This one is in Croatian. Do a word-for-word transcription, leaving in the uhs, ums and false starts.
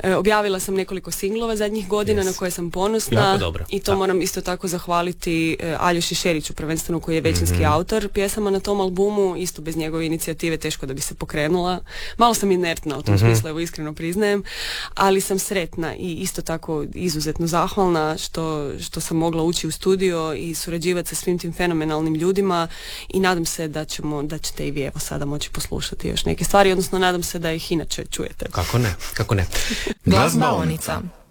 E, objavila sam nekoliko singlova zadnjih godina yes. na koje sam ponosna i to da. moram isto tako zahvaliti e, Aljoši Šeriću prvenstveno koji je većinski mm-hmm. autor pjesama na tom albumu, isto bez njegove inicijative teško da bi se pokrenula. Malo sam inertna u tom mm-hmm. smislu, evo iskreno priznajem, ali sam sretna i isto tako izuzetno zahvalna što, što sam mogla ući u studio i surađivati sa svim tim fenomenalnim ljudima i nadam se da ćemo, da ćete i vi evo sada moći poslušati još neke stvari, odnosno nadam se da ih inače čujete. Kako ne, kako ne. Glazbaonica.